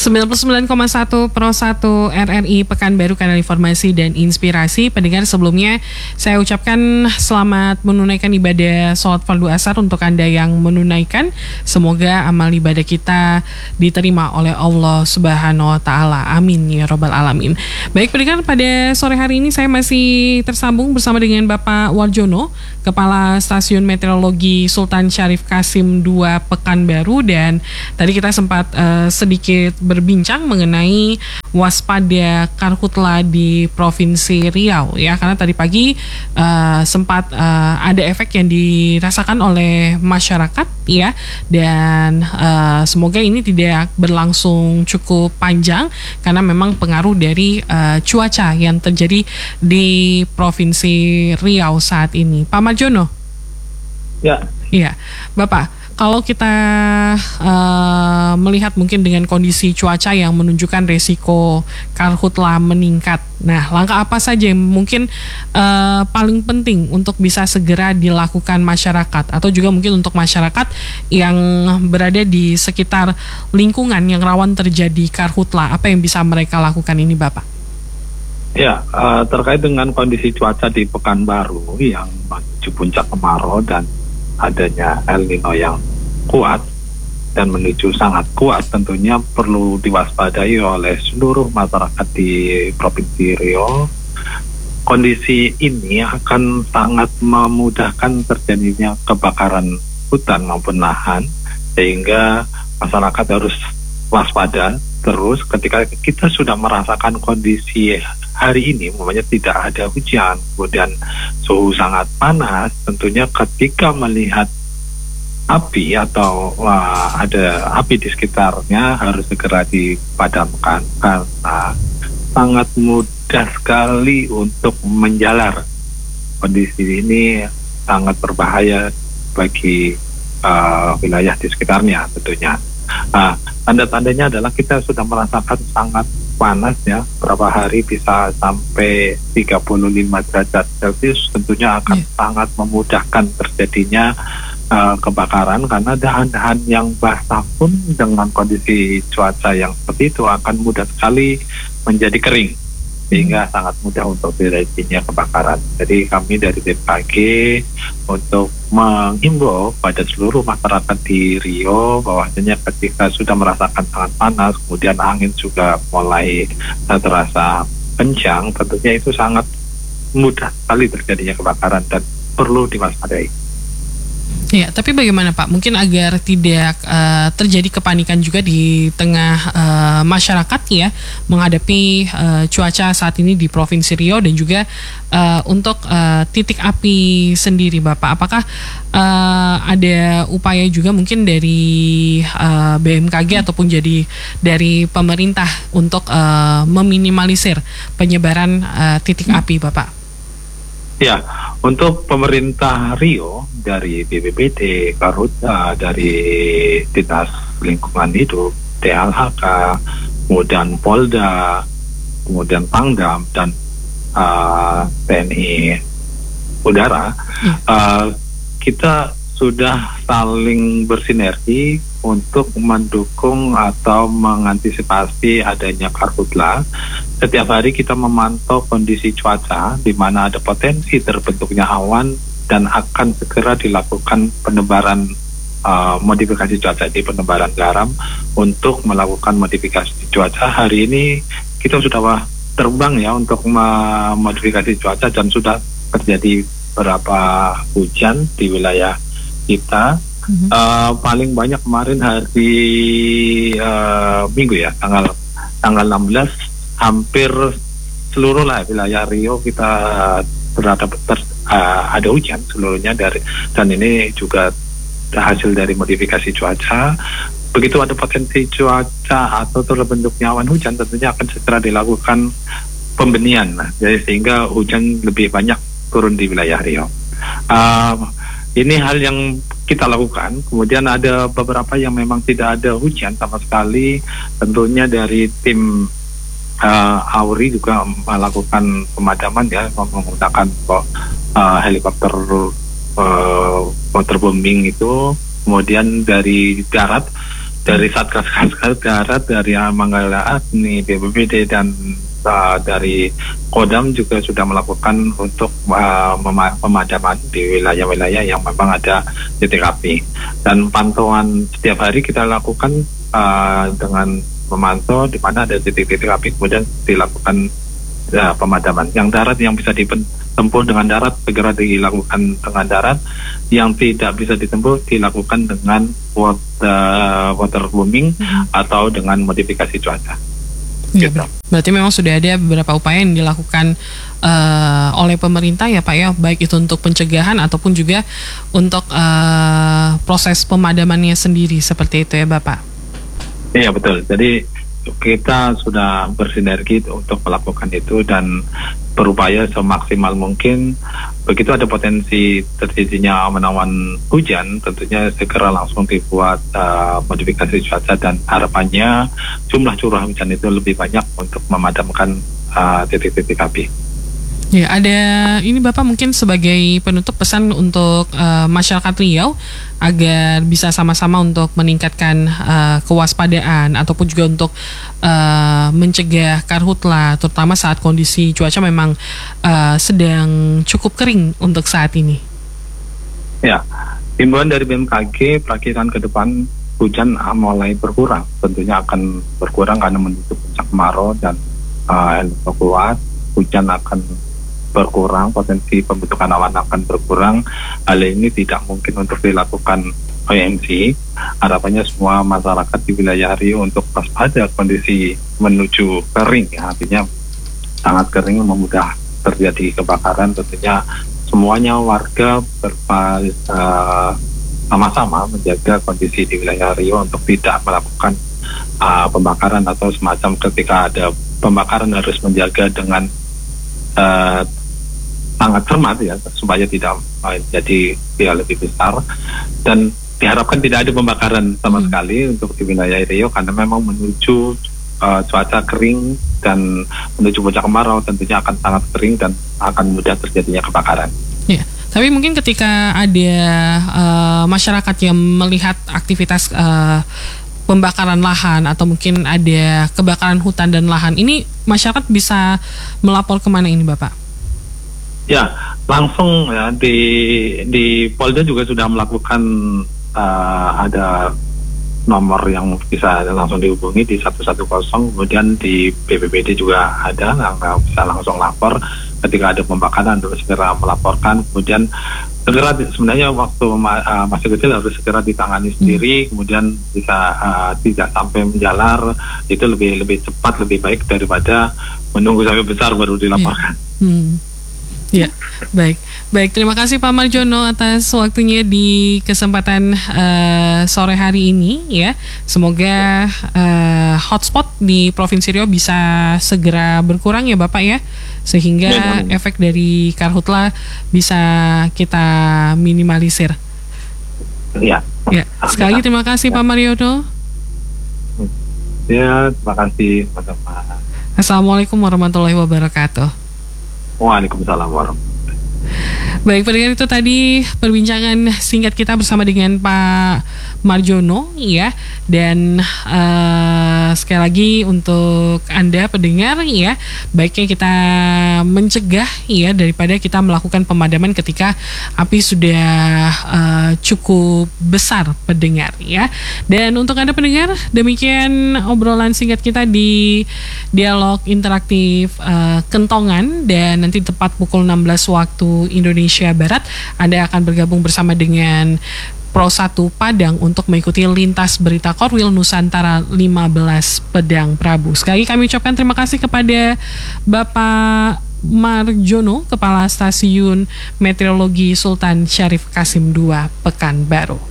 99,1 Pro 1 RRI Pekanbaru, kanal informasi dan inspirasi. Pendengar, sebelumnya saya ucapkan selamat menunaikan ibadah sholat fardu asar untuk Anda yang menunaikan. Semoga amal ibadah kita diterima oleh Allah Subhanahu wa Ta'ala. Amin ya Rabbal Alamin. Baik pendengar, pada sore hari ini saya masih tersambung bersama dengan Bapak Warjono, Kepala Stasiun Meteorologi Sultan Syarif Kasim II Pekanbaru, dan tadi kita sempat sedikit berbincang mengenai waspada karhutla di Provinsi Riau ya, karena tadi pagi sempat ada efek yang dirasakan oleh masyarakat ya, dan semoga ini tidak berlangsung cukup panjang karena memang pengaruh dari cuaca yang terjadi di Provinsi Riau saat ini. Pak Marjono. Ya. Iya, Bapak. Kalau kita melihat mungkin dengan kondisi cuaca yang menunjukkan resiko karhutla meningkat, nah langkah apa saja yang mungkin paling penting untuk bisa segera dilakukan masyarakat, atau juga mungkin untuk masyarakat yang berada di sekitar lingkungan yang rawan terjadi karhutla, apa yang bisa mereka lakukan ini, Bapak? Ya, terkait dengan kondisi cuaca di Pekanbaru yang menuju puncak kemarau dan adanya El Nino yang kuat dan menuju sangat kuat, tentunya perlu diwaspadai oleh seluruh masyarakat di Provinsi Riau. Kondisi ini akan sangat memudahkan terjadinya kebakaran hutan maupun lahan, sehingga masyarakat harus waspada terus ketika kita sudah merasakan kondisi hari ini, umpamanya tidak ada hujan, kemudian suhu sangat panas. Tentunya ketika melihat api atau ada api di sekitarnya harus segera dipadamkan, karena sangat mudah sekali untuk menjalar. Kondisi ini sangat berbahaya bagi wilayah di sekitarnya tentunya. Tanda-tandanya adalah kita sudah merasakan sangat panas ya, berapa hari bisa sampai 35 derajat Celcius, tentunya akan sangat memudahkan terjadinya kebakaran, karena dahan-dahan yang basah pun dengan kondisi cuaca yang seperti itu akan mudah sekali menjadi kering, sehingga sangat mudah untuk terjadinya kebakaran. Jadi kami dari BMKG untuk menghimbau pada seluruh masyarakat di Riau bahwasanya ketika sudah merasakan sangat panas, kemudian angin juga mulai terasa kencang, tentunya itu sangat mudah sekali terjadinya kebakaran dan perlu diwaspadai. Ya, tapi bagaimana Pak? Mungkin agar tidak terjadi kepanikan juga di tengah masyarakat ya, menghadapi cuaca saat ini di Provinsi Riau, dan juga untuk titik api sendiri, Bapak. Apakah ada upaya juga mungkin dari BMKG ataupun jadi dari pemerintah untuk meminimalisir penyebaran titik api, Bapak? Ya, untuk pemerintah Riau dari BPBD, Karhutla, dari Dinas Lingkungan Hidup, DLHK, kemudian Polda, kemudian Pangdam, dan TNI Udara, kita sudah saling bersinergi untuk mendukung atau mengantisipasi adanya karhutla. Setiap hari kita memantau kondisi cuaca di mana ada potensi terbentuknya awan, dan akan segera dilakukan penebaran modifikasi cuaca di penebaran garam untuk melakukan modifikasi cuaca. Hari ini kita sudah terbang ya untuk memodifikasi cuaca, dan sudah terjadi beberapa hujan di wilayah kita. Paling banyak kemarin hari Minggu ya, tanggal 16, hampir seluruh wilayah Riau kita ada hujan seluruhnya, dan ini juga hasil dari modifikasi cuaca. Begitu ada potensi cuaca atau terbentuknya awan hujan, tentunya akan segera dilakukan pembenihan, jadi sehingga hujan lebih banyak turun di wilayah Riau. Ini hal yang kita lakukan. Kemudian ada beberapa yang memang tidak ada hujan sama sekali, tentunya dari tim Auri juga melakukan pemadaman ya, menggunakan helikopter waterbombing itu. Kemudian dari darat dari Satgas Darat, dari Manggala Agni, BPBD, dan dari Kodam juga sudah melakukan untuk pemadaman di wilayah-wilayah yang memang ada titik api. Dan pantauan setiap hari kita lakukan dengan memantau di mana ada titik-titik api, kemudian dilakukan pemadaman. Yang darat yang bisa ditempuh dengan darat segera dilakukan dengan darat, yang tidak bisa ditempuh dilakukan dengan waterbooming atau dengan modifikasi cuaca. Ya, gitu. Berarti memang sudah ada beberapa upaya yang dilakukan oleh pemerintah ya Pak ya, baik itu untuk pencegahan ataupun juga untuk proses pemadamannya sendiri, seperti itu ya Bapak? Iya betul, jadi kita sudah bersinergi untuk melakukan itu dan berupaya semaksimal mungkin. Begitu ada potensi terjadinya awan-awan hujan, tentunya segera langsung dibuat modifikasi cuaca, dan harapannya jumlah curah hujan itu lebih banyak untuk memadamkan titik-titik api. Ya, ada ini Bapak mungkin sebagai penutup pesan untuk masyarakat Riau agar bisa sama-sama untuk meningkatkan kewaspadaan ataupun juga untuk mencegah karhutla, terutama saat kondisi cuaca memang sedang cukup kering untuk saat ini. Ya, himbauan dari BMKG, perkiraan ke depan hujan mulai berkurang, tentunya akan berkurang karena menuju puncak kemarau dan El Nino kuat, hujan akan berkurang, potensi pembentukan awan akan berkurang. Hal ini tidak mungkin untuk dilakukan OMC. Harapannya semua masyarakat di wilayah Riau untuk waspada kondisi menuju kering, ya, artinya sangat kering, memudah terjadi kebakaran. Tentunya semuanya warga sama-sama menjaga kondisi di wilayah Riau untuk tidak melakukan pembakaran atau semacam ketika ada pembakaran harus menjaga dengan sangat cermat ya, supaya tidak jadi lebih besar, dan diharapkan tidak ada pembakaran sama sekali untuk di wilayah Riau karena memang menuju cuaca kering dan menuju puncak kemarau, tentunya akan sangat kering dan akan mudah terjadinya kebakaran. Ya, tapi mungkin ketika ada masyarakat yang melihat aktivitas pembakaran lahan atau mungkin ada kebakaran hutan dan lahan, ini masyarakat bisa melapor kemana ini Bapak? Ya, langsung ya di Polda juga sudah melakukan ada nomor yang bisa langsung dihubungi di 110, kemudian di BPBD juga ada, bisa langsung lapor ketika ada pembakaran, harus segera melaporkan, kemudian segera sebenarnya waktu masih kecil harus segera ditangani sendiri, kemudian bisa tidak sampai menjalar, itu lebih cepat, lebih baik daripada menunggu sampai besar baru dilaporkan. Ya, baik. Terima kasih Pak Marjono atas waktunya di kesempatan sore hari ini ya. Semoga hotspot di Provinsi Riau bisa segera berkurang ya Bapak ya, sehingga efek dari karhutla bisa kita minimalisir. Ya. Sekali lagi terima kasih Pak Marjono. Ya, terima kasih teman-teman. Assalamualaikum warahmatullahi wabarakatuh. Waalaikumsalam warahmatullahi. Baik, pendengar, itu tadi perbincangan singkat kita bersama dengan Pak Marjono ya. Dan sekali lagi untuk Anda pendengar ya, baiknya kita mencegah ya daripada kita melakukan pemadaman ketika api sudah cukup besar pendengar ya. Dan untuk Anda pendengar, demikian obrolan singkat kita di dialog interaktif Kentongan, dan nanti tepat pukul 16 waktu Indonesia Barat Anda akan bergabung bersama dengan Pro 1 Padang untuk mengikuti lintas berita Korwil Nusantara 15 Pedang Prabu. Sekali lagi kami ucapkan terima kasih kepada Bapak Marjono, Kepala Stasiun Meteorologi Sultan Syarif Kasim II, Pekanbaru.